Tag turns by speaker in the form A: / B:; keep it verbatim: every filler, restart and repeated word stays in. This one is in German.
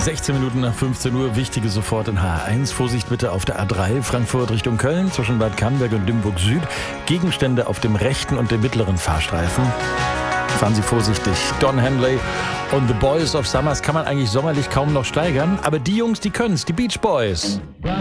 A: sechzehn Minuten nach fünfzehn Uhr, wichtige sofort in H eins. Vorsicht bitte auf der A drei, Frankfurt Richtung Köln, zwischen Bad Camberg und Limburg Süd. Gegenstände auf dem rechten und dem mittleren Fahrstreifen. Fahren Sie vorsichtig. Don Henley und The Boys of Summers kann man eigentlich sommerlich kaum noch steigern. Aber die Jungs, die können's, die Beach Boys.